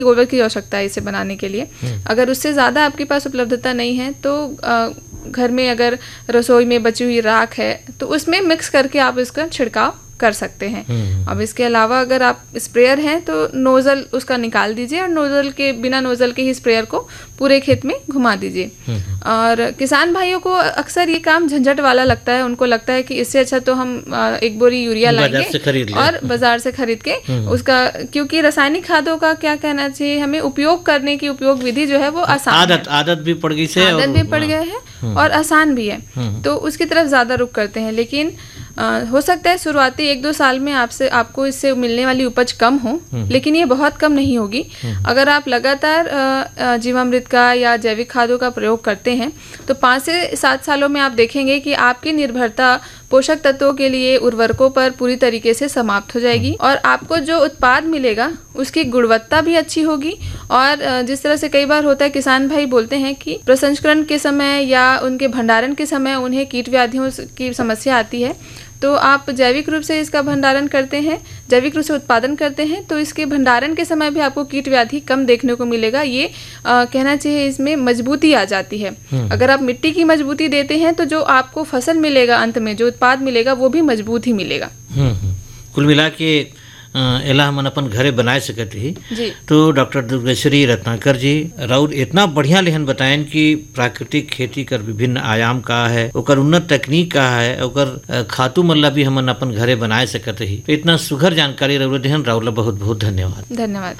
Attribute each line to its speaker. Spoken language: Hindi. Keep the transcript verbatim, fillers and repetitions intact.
Speaker 1: गोबर की आवश्यकता है इसे बनाने के लिए। अगर उससे ज़्यादा आपके पास उपलब्धता नहीं है तो आ, घर में अगर रसोई में बची हुई राख है तो उसमें मिक्स करके आप इसका छिड़काव कर सकते हैं। अब इसके अलावा अगर आप स्प्रेयर हैं तो नोज़ल उसका निकाल दीजिए और नोज़ल के बिना नोज़ल के ही स्प्रेयर को पूरे खेत में घुमा दीजिए। और किसान भाइयों को अक्सर ये काम झंझट वाला लगता है, उनको लगता है कि इससे अच्छा तो हम एक बोरी यूरिया लाएंगे और बाजार से खरीद के उसका, क्योंकि रासायनिक खादों का क्या कहना चाहिए, हमें उपयोग करने की उपयोग विधि जो है वो आसान
Speaker 2: आदत आदत भी पड़ गई से
Speaker 1: आदत भी पड़ गया है और आसान भी है, तो उसकी तरफ ज्यादा रुख करते हैं। लेकिन आ, हो सकता है शुरुआती एक दो साल में आपसे आपको इससे मिलने वाली उपज कम हो, लेकिन ये बहुत कम नहीं होगी। अगर आप लगातार जीवामृत का या जैविक खादों का प्रयोग करते हैं तो पाँच से सात सालों में आप देखेंगे कि आपकी निर्भरता पोषक तत्वों के लिए उर्वरकों पर पूरी तरीके से समाप्त हो जाएगी और आपको जो उत्पाद मिलेगा उसकी गुणवत्ता भी अच्छी होगी। और जिस तरह से कई बार होता है, किसान भाई बोलते हैं कि प्रसंस्करण के समय या उनके भंडारण के समय उन्हें कीट व्याधियों की समस्या आती है, तो आप जैविक रूप से इसका भंडारण करते हैं, जैविक रूप से उत्पादन करते हैं तो इसके भंडारण के समय भी आपको कीट व्याधि कम देखने को मिलेगा। ये आ, कहना चाहिए इसमें मजबूती आ जाती है। अगर आप मिट्टी की मजबूती देते हैं तो जो आपको फसल मिलेगा, अंत में जो उत्पाद मिलेगा वो भी मजबूत ही मिलेगा।
Speaker 2: कुल मिला के एला हमन अपन घरे बनाए सकत ही। तो डॉक्टर दुर्गेश्वरी रत्नाकर जी राउर इतना बढ़िया लेहन बताएं कि प्राकृतिक खेती कर विभिन्न आयाम का है, ओकर उन्नत तकनीक का है, ओकर खातू मन ला भी हमन अपन घरे बनाए सकत ही। इतना सुघर जानकारी राउर देहन, राउर ला बहुत बहुत धन्यवाद।
Speaker 1: धन्यवाद।